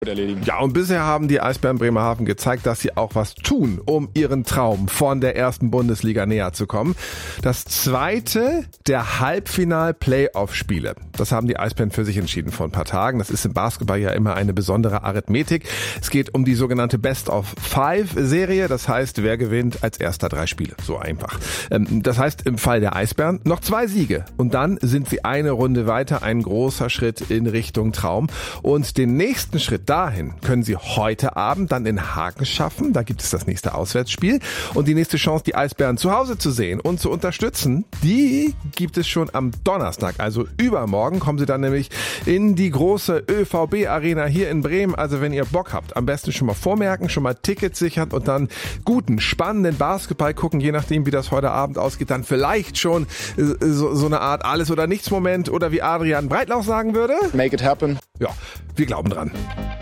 erledigen. Ja, und bisher haben die Eisbären Bremerhaven gezeigt, dass sie auch was tun, um ihren Traum von der ersten Bundesliga näher zu kommen. Das zweite der Halbfinal-Playoff-Spiele. Das haben die Eisbären für sich entschieden vor ein paar Tagen. Das ist im Basketball ja immer eine besondere Arithmetik. Es geht um die sogenannte Best-of-5-Serie. Das heißt, wer gewinnt als erster 3 Spiele. So einfach. Das heißt, im Fall der Eisbären noch 2 Siege. Und dann sind sie eine Runde weiter. Ein großer Schritt in Richtung Traum. Und den nächsten Schritt dahin können sie heute Abend dann in Hagen schaffen. Da gibt es das nächste Auswärtsspiel. Und die nächste Chance, die Eisbären zu Hause zu sehen und zu unterstützen, die gibt es schon am Donnerstag. Also übermorgen kommen sie dann nämlich in die große ÖVB-Arena hier in Bremen. Also wenn ihr Bock habt, am besten schon mal vormerken, schon mal Tickets sichern und dann guten, spannenden Basketball gucken, je nachdem, wie das heute Abend ausgeht. Dann vielleicht schon so eine Art Alles-oder-Nichts-Moment oder wie Adrian Breitlauch sagen würde. Make it happen. Ja, wir glauben dran.